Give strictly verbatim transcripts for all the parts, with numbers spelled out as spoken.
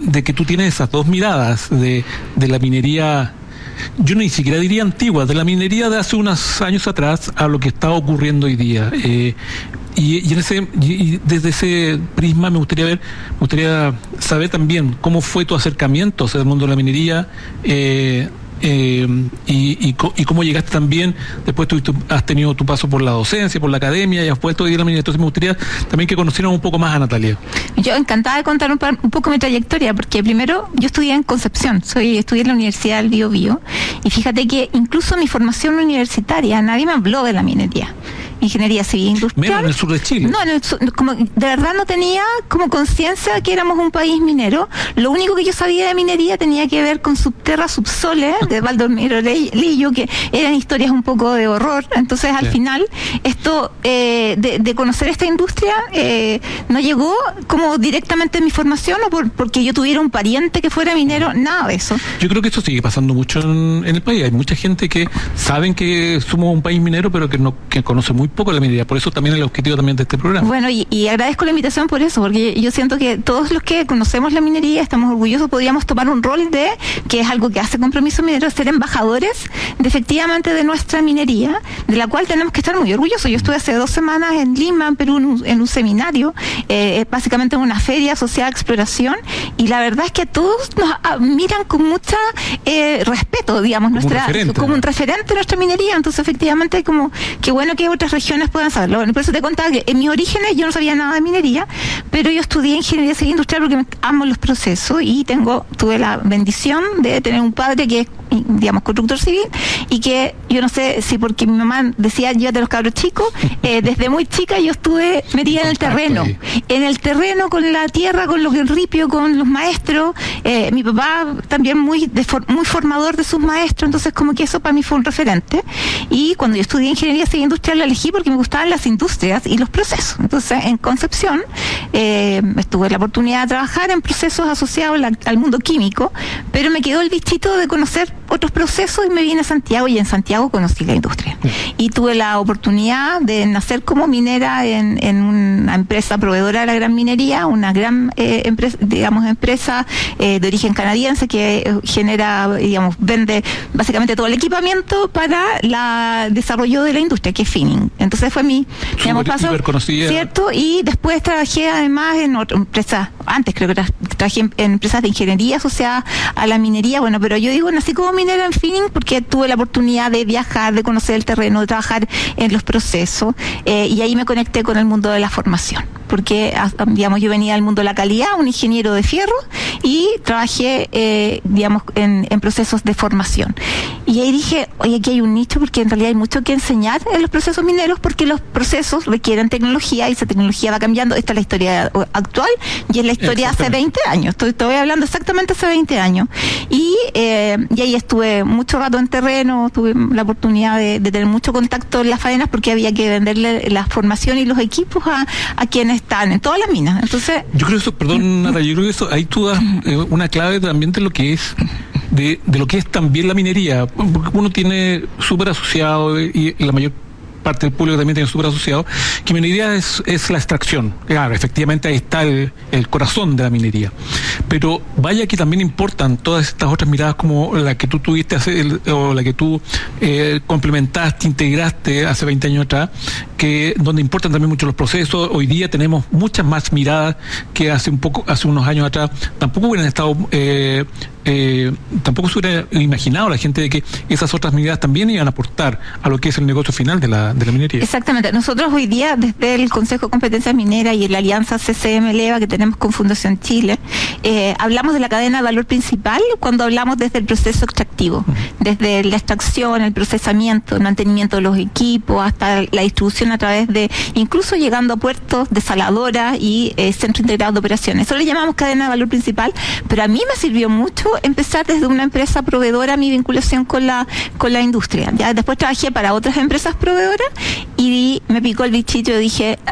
de que tú tienes esas dos miradas de, de la minería, yo ni siquiera diría antigua, de la minería de hace unos años atrás a lo que está ocurriendo hoy día. Eh, y, y, en ese, y desde ese prisma me gustaría ver, me gustaría saber también cómo fue tu acercamiento hacia el mundo de la minería, eh, Eh, y, y, y cómo llegaste también, después tú, tú has tenido tu paso por la docencia, por la academia y has vuelto a ir a la minería. Entonces me gustaría también que conocieran un poco más a Natalia. Yo encantada de contar un, par, un poco mi trayectoria, porque primero yo estudié en Concepción, soy estudié en la Universidad del Bío Bío, y fíjate que incluso mi formación universitaria nadie me habló de la minería. Ingeniería civil industrial. Menos en el sur de Chile. No, en el sur, como, de verdad no tenía como conciencia que éramos un país minero. Lo único que yo sabía de minería tenía que ver con Subterra, Subsole, de Baldomero Lillo, que eran historias un poco de horror. Entonces, al sí. final, esto eh, de, de conocer esta industria eh, no llegó como directamente en mi formación o por, porque yo tuviera un pariente que fuera minero, nada de eso. Yo creo que eso sigue pasando mucho en, en el país. Hay mucha gente que saben que somos un país minero, pero que no que conoce muy poco la minería. Por eso también el objetivo también de este programa. Bueno, y, y agradezco la invitación por eso, porque yo siento que todos los que conocemos la minería estamos orgullosos, podríamos tomar un rol de, que es algo que hace Compromiso Minero, ser embajadores de efectivamente de nuestra minería, de la cual tenemos que estar muy orgullosos. Yo estuve hace dos semanas en Lima, en Perú, en un, en un seminario, eh, básicamente en una feria asociada a exploración, y la verdad es que todos nos ah, miran con mucha eh, respeto, digamos, como nuestra, un como un referente de nuestra minería. Entonces, efectivamente, como qué bueno que otras regiones puedan saberlo. Bueno, por eso te contaba que en mis orígenes yo no sabía nada de minería, pero yo estudié ingeniería civil industrial porque me amo los procesos y tengo tuve la bendición de tener un padre que es, digamos, constructor civil, y que yo no sé si porque mi mamá decía llévate a los cabros chicos, eh, desde muy chica yo estuve metida en el terreno, en el terreno con la tierra, con los ripios, con los maestros. Eh, mi papá también muy de for, muy formador de sus maestros, entonces como que eso para mí fue un referente. Y cuando yo estudié ingeniería civil industrial la elegí porque me gustaban las industrias y los procesos. Entonces en Concepción eh, tuve la oportunidad de trabajar en procesos asociados la, al mundo químico, pero me quedó el bichito de conocer otros procesos y me vine a Santiago, y en Santiago conocí la industria. Y tuve la oportunidad de nacer como minera en, en una empresa proveedora de la gran minería, una gran eh, empresa, digamos, empresa eh, de origen canadiense que eh, genera, digamos, vende básicamente todo el equipamiento para la desarrollo de la industria, que es Finning. Entonces fue mi, digamos, paso, ¿cierto? Y después trabajé además en otra empresa, antes creo que tra trabajé en, en empresas de ingeniería asociadas a la minería, bueno, pero yo digo, nací como minera en Finning porque tuve la oportunidad de viajar, de conocer el terreno, de trabajar en los procesos, eh, y ahí me conecté con el mundo de la formación, porque, digamos, yo venía del mundo de la calidad, un ingeniero de fierro, y trabajé, eh, digamos, en, en procesos de formación. Y ahí dije, oye, aquí hay un nicho, porque en realidad hay mucho que enseñar en los procesos mineros, porque los procesos requieren tecnología, y esa tecnología va cambiando. Esta es la historia actual, y es la historia hace veinte años. Estoy, estoy hablando exactamente hace veinte años. Y, eh, y ahí estuve mucho rato en terreno, tuve la oportunidad de, de tener mucho contacto en las faenas, porque había que venderle la formación y los equipos a, a quienes están en todas las minas. Entonces, yo creo eso, perdón, Nara, yo creo que eso, ahí tú das eh, una clave también de lo que es de, de lo que es también la minería, porque uno tiene súper asociado, y, y la mayor parte del público también tiene súper asociado, que minería es, es la extracción. Claro, efectivamente ahí está el, el corazón de la minería. Pero vaya que también importan todas estas otras miradas como la que tú tuviste hace, el, o la que tú eh, complementaste, integraste hace veinte años atrás, que donde importan también mucho los procesos. Hoy día tenemos muchas más miradas que hace un poco, hace unos años atrás tampoco hubieran estado eh, Eh, tampoco se hubiera imaginado la gente de que esas otras miradas también iban a aportar a lo que es el negocio final de la, de la minería. Exactamente. Nosotros hoy día, desde el Consejo de Competencia Minera y la alianza C C M Leva que tenemos con Fundación Chile, eh, hablamos de la cadena de valor principal cuando hablamos desde el proceso extractivo, uh-huh. desde la extracción, el procesamiento, el mantenimiento de los equipos, hasta la distribución a través de, incluso llegando a puertos, desaladoras y eh, centros integrados de operaciones. Eso le llamamos cadena de valor principal, pero a mí me sirvió mucho empezar desde una empresa proveedora mi vinculación con la con la industria. Ya después trabajé para otras empresas proveedoras y me picó el bichito y dije,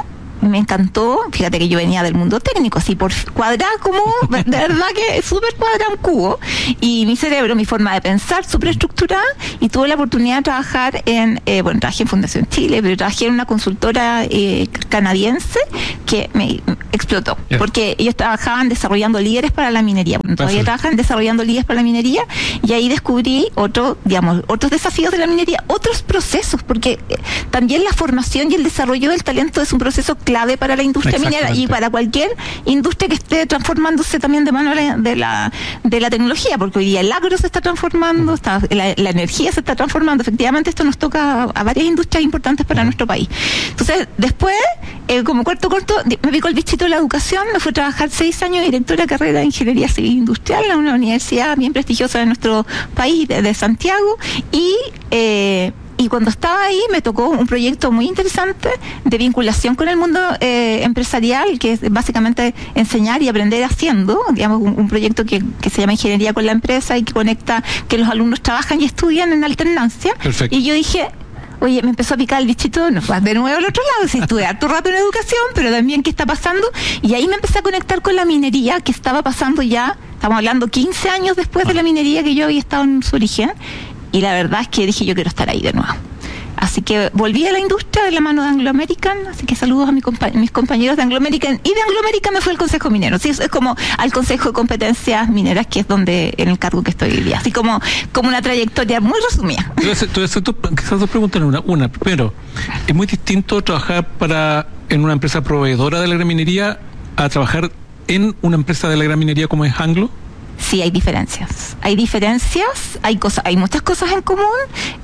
me encantó. Fíjate que yo venía del mundo técnico, así por cuadrado, como de verdad que súper cuadrado un cubo. Y mi cerebro, mi forma de pensar, súper estructurada. Y tuve la oportunidad de trabajar en, eh, bueno, trabajé en Fundación Chile, pero trabajé en una consultora eh, canadiense que me explotó. Yeah. Porque ellos trabajaban desarrollando líderes para la minería. Bueno, todavía trabajan desarrollando líderes para la minería. Y ahí descubrí otro, digamos, otros desafíos de la minería, otros procesos, porque eh, también la formación y el desarrollo del talento es un proceso clave para la industria minera y para cualquier industria que esté transformándose también de mano de la, de la, de la tecnología, porque hoy día el agro se está transformando, está, la, la energía se está transformando. Efectivamente, esto nos toca a, a varias industrias importantes para nuestro país. Entonces, después, eh, como cuarto corto, me picó el bichito de la educación, me fui a trabajar seis años de directora de carrera de Ingeniería Civil Industrial en una universidad bien prestigiosa de nuestro país, de, de Santiago, y eh, Y cuando estaba ahí me tocó un proyecto muy interesante de vinculación con el mundo eh, empresarial, que es básicamente enseñar y aprender haciendo, digamos, un, un proyecto que, que se llama Ingeniería con la Empresa y que conecta que los alumnos trabajan y estudian en alternancia. Perfecto. Y yo dije, oye, me empezó a picar el bichito, nos vas de nuevo al otro lado, si estuve harto rato en educación, pero también qué está pasando, y ahí me empecé a conectar con la minería, que estaba pasando ya, estamos hablando quince años después de la minería que yo había estado en su origen. Y la verdad es que dije, yo quiero estar ahí de nuevo. Así que volví a la industria de la mano de Anglo American, así que saludos a mi compa- mis compañeros de Anglo American. Y de Anglo American me fue el Consejo Minero. Sí, es como al Consejo de Competencias Mineras, que es donde en el cargo que estoy hoy día. Así como, como una trayectoria muy resumida. Te voy a hacer, te voy a hacer quizás dos preguntas en una. Una, primero, ¿es muy distinto trabajar para en una empresa proveedora de la gran minería a trabajar en una empresa de la gran minería como es Anglo? Sí, hay diferencias. Hay diferencias, hay cosas, hay muchas cosas en común.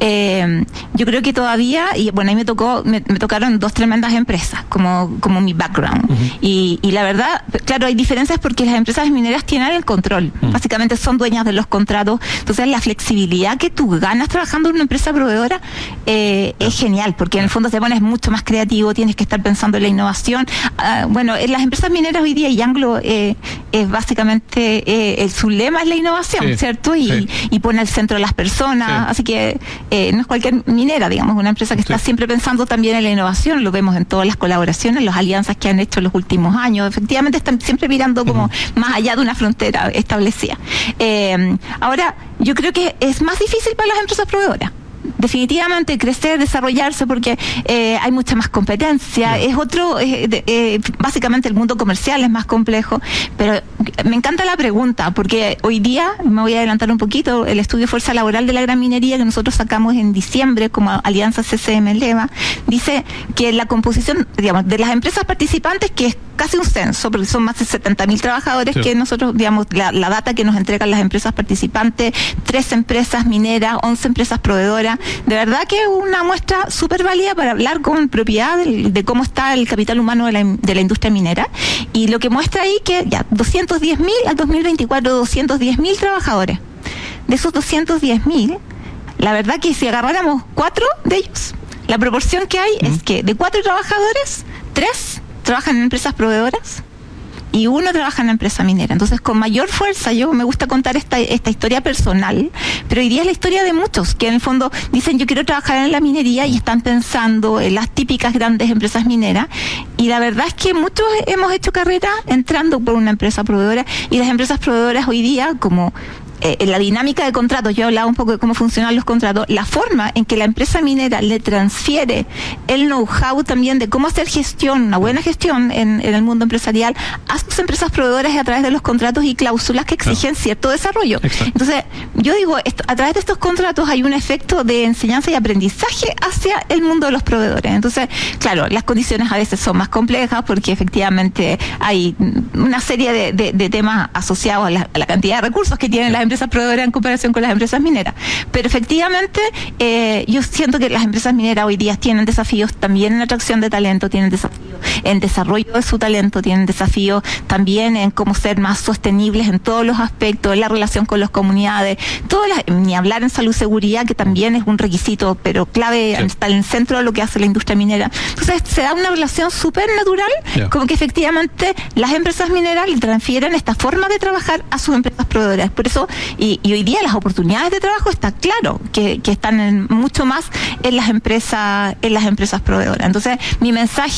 Eh, yo creo que todavía, y bueno, ahí me tocó, me, me tocaron dos tremendas empresas, como, como mi background. Uh-huh. Y, y la verdad, claro, hay diferencias porque las empresas mineras tienen el control. Uh-huh. Básicamente son dueñas de los contratos. Entonces, la flexibilidad que tú ganas trabajando en una empresa proveedora eh, uh-huh. es genial, porque en el fondo te pones mucho más creativo, tienes que estar pensando en la innovación. Uh, bueno, en las empresas mineras hoy día, y Anglo eh, es básicamente eh, el su lema es la innovación, sí, ¿cierto? Y, sí. y pone al centro a las personas, sí. Así que eh, no es cualquier minera, digamos, una empresa que sí. está siempre pensando también en la innovación, lo vemos en todas las colaboraciones, las alianzas que han hecho en los últimos años, efectivamente están siempre mirando como uh-huh. más allá de una frontera establecida. Eh, ahora, yo creo que es más difícil para las empresas proveedoras. Definitivamente crecer, desarrollarse, porque eh, hay mucha más competencia, sí. es otro, eh, de, eh, básicamente el mundo comercial es más complejo, pero me encanta la pregunta, porque hoy día, me voy a adelantar un poquito, el estudio de fuerza laboral de la gran minería que nosotros sacamos en diciembre como Alianza C C M Lema, dice que la composición, digamos, de las empresas participantes, que es casi un censo, porque son más de setenta mil trabajadores sí. que nosotros, digamos, la, la data que nos entregan las empresas participantes, tres empresas mineras, once empresas proveedoras. De verdad que es una muestra súper válida para hablar con propiedad de, de cómo está el capital humano de la, de la industria minera. Y lo que muestra ahí que ya doscientos diez mil al dos mil veinticuatro, doscientos diez mil trabajadores. De esos doscientos diez mil, la verdad que si agarráramos cuatro de ellos, la proporción que hay mm. es que de cuatro trabajadores, tres trabajan en empresas proveedoras y uno trabaja en la empresa minera. Entonces, con mayor fuerza, yo me gusta contar esta, esta historia personal, pero hoy día es la historia de muchos que en el fondo dicen yo quiero trabajar en la minería y están pensando en las típicas grandes empresas mineras, y la verdad es que muchos hemos hecho carrera entrando por una empresa proveedora, y las empresas proveedoras hoy día, como Eh, en la dinámica de contratos, yo he hablado un poco de cómo funcionan los contratos, la forma en que la empresa minera le transfiere el know-how también de cómo hacer gestión, una buena gestión en, en el mundo empresarial, a sus empresas proveedoras a través de los contratos y cláusulas que exigen claro. cierto desarrollo. Exacto. Entonces, yo digo, esto, a través de estos contratos hay un efecto de enseñanza y aprendizaje hacia el mundo de los proveedores. Entonces, claro, las condiciones a veces son más complejas porque efectivamente hay una serie de, de, de temas asociados a la, a la cantidad de recursos que tienen las empresas proveedoras en comparación con las empresas mineras. Pero efectivamente, eh, yo siento que las empresas mineras hoy día tienen desafíos también en atracción de talento, tienen desafíos en desarrollo de su talento, tienen desafíos también en cómo ser más sostenibles en todos los aspectos, en la relación con las comunidades, todas las, ni hablar en salud y seguridad, que también es un requisito, pero clave, sí. está en el centro de lo que hace la industria minera. Entonces, se da una relación súper natural, yeah. como que efectivamente las empresas mineras le transfieren esta forma de trabajar a sus empresas proveedoras. Por eso, Y, y hoy día las oportunidades de trabajo está claro que, que están en, mucho más en las empresas en las empresas proveedoras. Entonces, mi mensaje es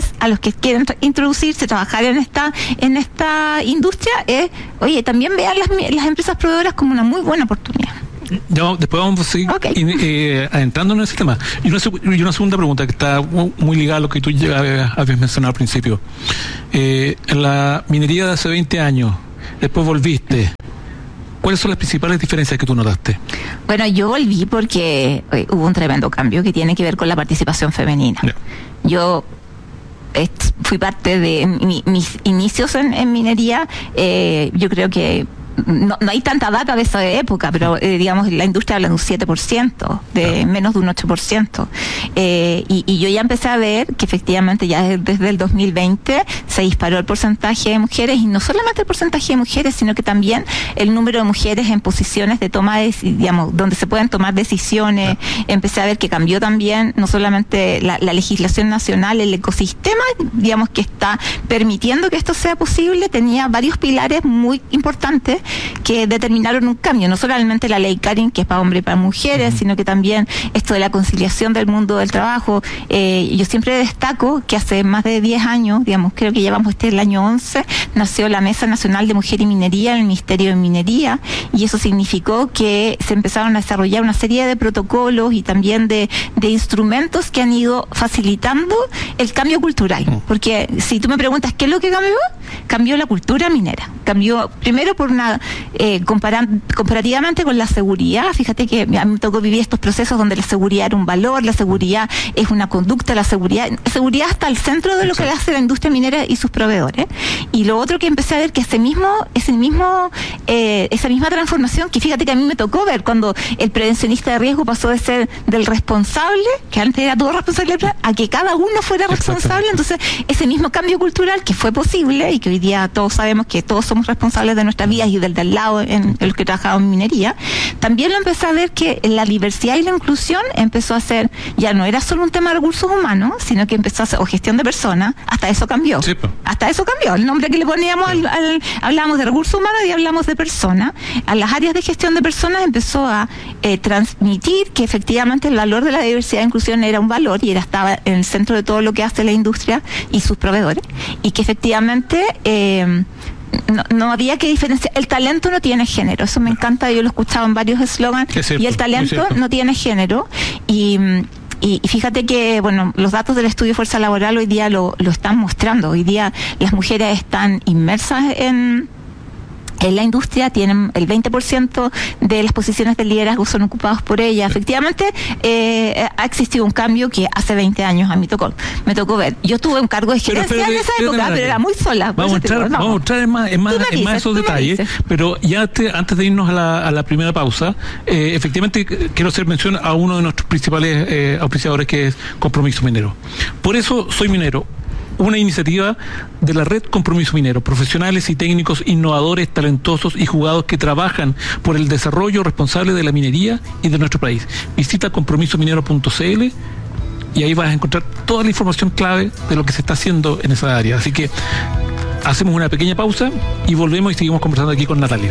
mujeres a los que quieren tra- introducirse, trabajar en esta en esta industria, es, oye, también vean las, las empresas proveedoras como una muy buena oportunidad. Ya, después vamos a seguir Okay. eh, adentrándonos en ese tema. Y una, y una segunda pregunta que está muy ligada a lo que tú ya habías mencionado al principio. Eh, en la minería de hace veinte años, después volviste. ¿Cuáles son las principales diferencias que tú notaste? Bueno, yo volví porque oye, hubo un tremendo cambio que tiene que ver con la participación femenina. Yeah. Yo eh, fui parte de mi, mis inicios en, en minería. Eh, yo creo que No, no hay tanta data de esa época, pero eh, digamos, la industria habla de un siete por ciento, de menos de un ocho por ciento. Eh, y, y yo ya empecé a ver que efectivamente ya desde el dos mil veinte se disparó el porcentaje de mujeres, y no solamente el porcentaje de mujeres, sino que también el número de mujeres en posiciones de toma de, digamos, donde se pueden tomar decisiones. Empecé a ver que cambió también no solamente la, la legislación nacional, el ecosistema, digamos, que está permitiendo que esto sea posible, tenía varios pilares muy importantes que determinaron un cambio, no solamente la ley Karin, que es para hombres y para mujeres, uh-huh. sino que también esto de la conciliación del mundo del trabajo. Eh, yo siempre destaco que hace más de diez años, digamos, creo que llevamos este el año once, nació la Mesa Nacional de Mujer y Minería en el Ministerio de Minería, y eso significó que se empezaron a desarrollar una serie de protocolos y también de, de instrumentos que han ido facilitando el cambio cultural. Uh-huh. Porque si tú me preguntas qué es lo que cambió, cambió la cultura minera. Cambió primero por una Eh, comparan, comparativamente con la seguridad. Fíjate que a mí me tocó vivir estos procesos donde la seguridad era un valor, la seguridad es una conducta, la seguridad la seguridad está al centro de lo que hace la industria minera y sus proveedores. Y lo otro que empecé a ver que ese mismo, ese mismo eh, esa misma transformación, que fíjate que a mí me tocó ver cuando el prevencionista de riesgo pasó de ser del responsable, que antes era todo responsable, a que cada uno fuera responsable. Entonces ese mismo cambio cultural que fue posible y que hoy día todos sabemos que todos somos responsables de nuestras vidas y del de al lado en el que trabajaba en minería, también lo empecé a ver que la diversidad y la inclusión empezó a ser, ya no era solo un tema de recursos humanos, sino que empezó a ser, o gestión de personas, hasta eso cambió. Sí, pues. Hasta eso cambió. El nombre que le poníamos, sí. al, al, hablamos de recursos humanos y hablamos de personas. A las áreas de gestión de personas empezó a eh, transmitir que efectivamente el valor de la diversidad e inclusión era un valor y era, estaba en el centro de todo lo que hace la industria y sus proveedores, y que efectivamente eh, No, no había que diferenciar. El talento no tiene género, eso me encanta, yo lo he escuchado en varios eslogans, y el talento no tiene género. Y, y, y fíjate que, bueno, los datos del estudio Fuerza Laboral hoy día lo, lo están mostrando. Hoy día las mujeres están inmersas en en la industria, tienen el veinte por ciento de las posiciones de liderazgo son ocupados por ella. Efectivamente, eh, ha existido un cambio que hace veinte años a mí tocó, me tocó ver. Yo tuve un cargo de gerencia pero, pero, en esa pero, época, pero era muy sola. Vamos a entrar, digo, no. vamos a entrar en más, en más, en dices, más esos detalles, pero ya te, antes de irnos a la, a la primera pausa, eh, efectivamente quiero hacer mención a uno de nuestros principales eh, auspiciadores, que es Compromiso Minero. Por eso soy minero. Una iniciativa de la Red Compromiso Minero, profesionales y técnicos innovadores, talentosos y jugados que trabajan por el desarrollo responsable de la minería y de nuestro país. Visita compromiso minero punto c l y ahí vas a encontrar toda la información clave de lo que se está haciendo en esa área. Así que hacemos una pequeña pausa y volvemos y seguimos conversando aquí con Natalia.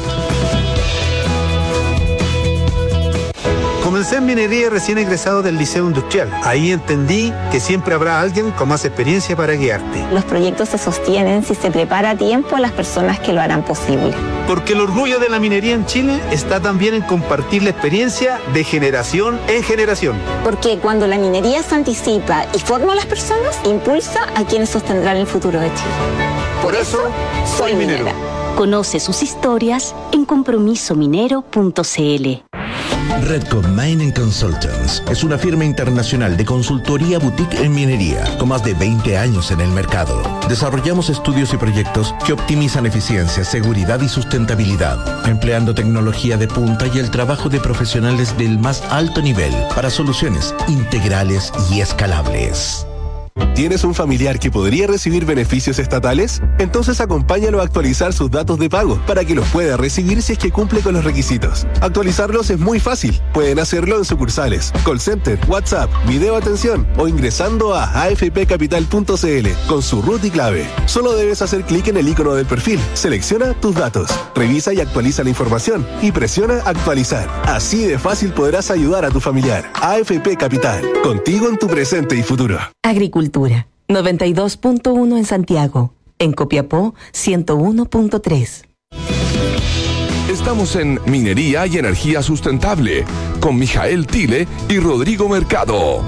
Comencé en minería recién egresado del Liceo Industrial. Ahí entendí que siempre habrá alguien con más experiencia para guiarte. Los proyectos se sostienen si se prepara a tiempo a las personas que lo harán posible. Porque el orgullo de la minería en Chile está también en compartir la experiencia de generación en generación. Porque cuando la minería se anticipa y forma a las personas, impulsa a quienes sostendrán el futuro de Chile. Por, Por eso, eso, soy minero. minera. Conoce sus historias en compromiso minero punto c l. Redcom Mining Consultants es una firma internacional de consultoría boutique en minería con más de veinte años en el mercado. Desarrollamos estudios y proyectos que optimizan eficiencia, seguridad y sustentabilidad, empleando tecnología de punta y el trabajo de profesionales del más alto nivel para soluciones integrales y escalables. ¿Tienes un familiar que podría recibir beneficios estatales? Entonces acompáñalo a actualizar sus datos de pago para que los pueda recibir si es que cumple con los requisitos. Actualizarlos es muy fácil. Pueden hacerlo en sucursales, call center, WhatsApp, video atención o ingresando a a f p capital punto c l con su root y clave. Solo debes hacer clic en el icono del perfil, selecciona tus datos, revisa y actualiza la información y presiona actualizar. Así de fácil podrás ayudar a tu familiar. A F P Capital, contigo en tu presente y futuro. Agricultura. noventa y dos punto uno en Santiago. En Copiapó, ciento uno punto tres. Estamos en Minería y Energía Sustentable con Mijael Tile y Rodrigo Mercado.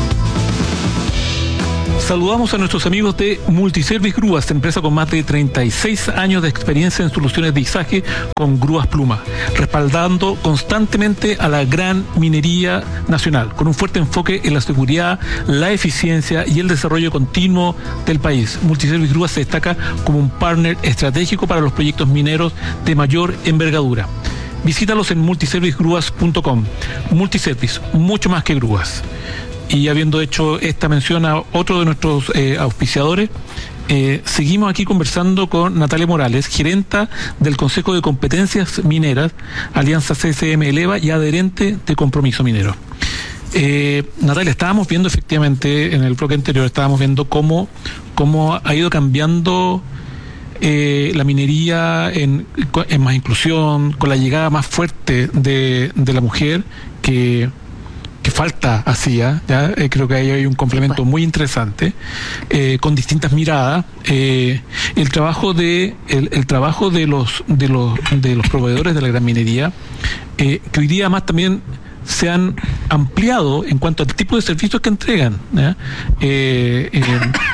Saludamos a nuestros amigos de Multiservice Grúas, empresa con más de treinta y seis años de experiencia en soluciones de izaje con grúas pluma, respaldando constantemente a la gran minería nacional, con un fuerte enfoque en la seguridad, la eficiencia y el desarrollo continuo del país. Multiservice Grúas se destaca como un partner estratégico para los proyectos mineros de mayor envergadura. Visítalos en multiservice grúas punto com. Multiservice, mucho más que grúas. Y habiendo hecho esta mención a otro de nuestros eh, auspiciadores, eh, seguimos aquí conversando con Natalia Morales, gerenta del Consejo de Competencias Mineras, Alianza C S M Eleva y adherente de Compromiso Minero. Eh, Natalia, estábamos viendo efectivamente, en el bloque anterior, estábamos viendo cómo, cómo ha ido cambiando eh, la minería en, en más inclusión, con la llegada más fuerte de, de la mujer, que... que falta hacía, ¿ya? Eh, creo que ahí hay un complemento muy interesante, eh, con distintas miradas. Eh, el trabajo de el, el trabajo de los de los de los proveedores de la gran minería, eh, que hoy día más también se han ampliado en cuanto al tipo de servicios que entregan, ¿ya? Eh, eh,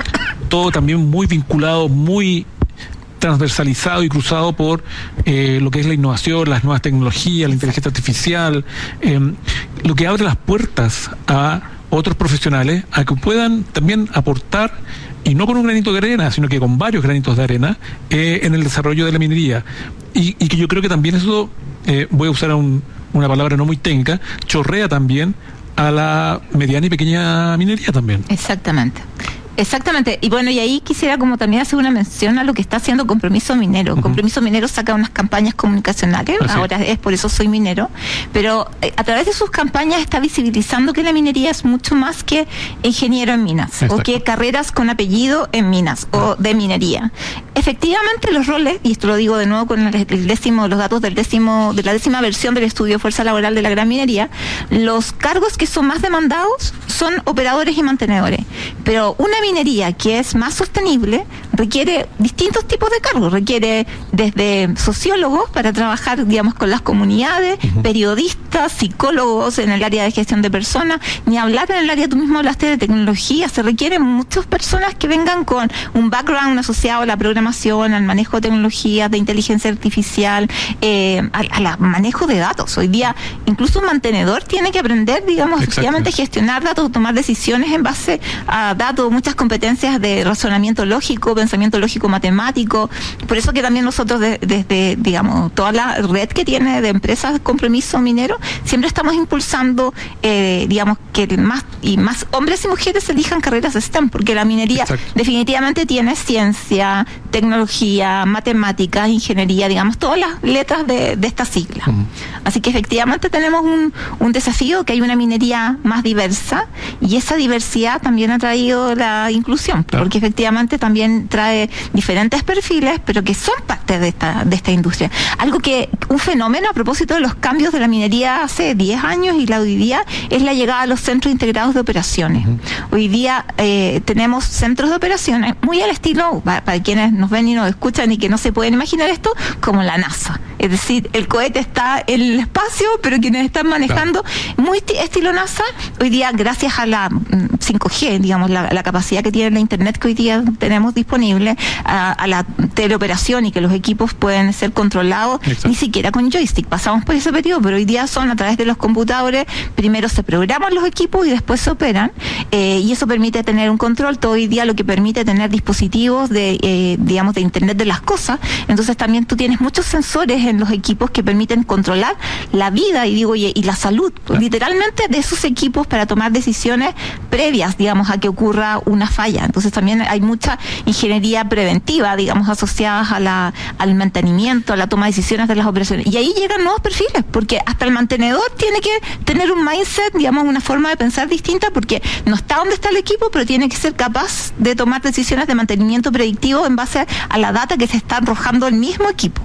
todo también muy vinculado, muy transversalizado y cruzado por eh, lo que es la innovación, las nuevas tecnologías, la inteligencia artificial, eh, lo que abre las puertas a otros profesionales a que puedan también aportar, y no con un granito de arena, sino que con varios granitos de arena, eh, en el desarrollo de la minería. Y, y que yo creo que también eso, eh, voy a usar un, una palabra no muy técnica, chorrea también a la mediana y pequeña minería también. Exactamente. Exactamente, y bueno, y ahí quisiera como también hacer una mención a lo que está haciendo Compromiso Minero. Uh-huh. Compromiso Minero saca unas campañas comunicacionales, así. Ahora es por eso soy minero, pero eh, a través de sus campañas está visibilizando que la minería es mucho más que ingeniero en minas. Exacto. O que carreras con apellido en minas, uh-huh. o de minería. Efectivamente los roles, y esto lo digo de nuevo con el, el décimo, los datos del décimo, de la décima versión del estudio Fuerza Laboral de la Gran Minería, los cargos que son más demandados son operadores y mantenedores, pero una minería que es más sostenible requiere distintos tipos de cargos, requiere desde sociólogos para trabajar, digamos, con las comunidades, uh-huh. periodistas, psicólogos en el área de gestión de personas, ni hablar en el área, tú mismo hablaste de tecnología, se requieren muchas personas que vengan con un background asociado a la programación, al manejo de tecnologías, de inteligencia artificial, eh, al, al manejo de datos. Hoy día incluso un mantenedor tiene que aprender, digamos, efectivamente gestionar datos, tomar decisiones en base a datos, muchas competencias de razonamiento lógico, pensamiento lógico matemático. Por eso que también nosotros de, desde, digamos, toda la red que tiene de empresas de Compromiso Minero, siempre estamos impulsando, eh, digamos, que más y más hombres y mujeres elijan carreras STEM, porque la minería Exacto. definitivamente tiene ciencia, tecnología, matemáticas, ingeniería, digamos, todas las letras de, de esta sigla. Uh-huh. Así que efectivamente tenemos un, un desafío, que hay una minería más diversa, y esa diversidad también ha traído la inclusión, claro. porque efectivamente también trae diferentes perfiles, pero que son parte de esta de esta industria. Algo que, un fenómeno a propósito de los cambios de la minería hace diez años y la hoy día, es la llegada a los centros integrados de operaciones. Uh-huh. Hoy día eh, tenemos centros de operaciones muy al estilo, para, para quienes nos ven y nos escuchan y que no se pueden imaginar esto, como la NASA. Es decir, el cohete está en el espacio, pero quienes están manejando, claro. muy estilo NASA, hoy día gracias a la cinco G, digamos, la, la capacidad que tiene la internet que hoy día tenemos disponible, a, a la teleoperación, y que los equipos pueden ser controlados, Exacto. ni siquiera con joystick, pasamos por ese periodo, pero hoy día son a través de los computadores, primero se programan los equipos y después se operan, eh, y eso permite tener un control. Todo hoy día lo que permite tener dispositivos de, eh, digamos, de internet de las cosas. Entonces también tú tienes muchos sensores en los equipos que permiten controlar la vida y digo y, y la salud, claro. literalmente, de esos equipos para tomar decisiones previas, digamos, a que ocurra una falla. Entonces también hay mucha ingeniería preventiva, digamos, asociadas a la, al mantenimiento, a la toma de decisiones de las operaciones. Y ahí llegan nuevos perfiles, porque hasta el mantenedor tiene que tener un mindset, digamos, una forma de pensar distinta, porque no está donde está el equipo, pero tiene que ser capaz de tomar decisiones de mantenimiento predictivo en base a la data que se está arrojando el mismo equipo.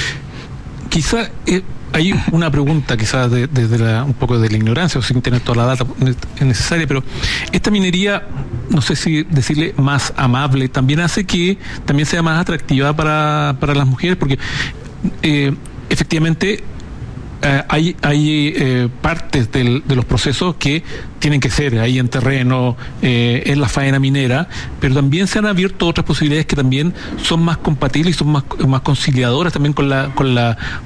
Quizá eh, hay una pregunta, quizás desde de, de un poco de la ignorancia, o sin tener toda la data necesaria, pero esta minería no sé si decirle más amable, también hace que también sea más atractiva para, para las mujeres, porque eh, efectivamente eh, hay, hay eh, partes del, de los procesos que tienen que ser ahí en terreno, eh, en la faena minera, pero también se han abierto otras posibilidades que también son más compatibles y son más, más conciliadoras también con la, con la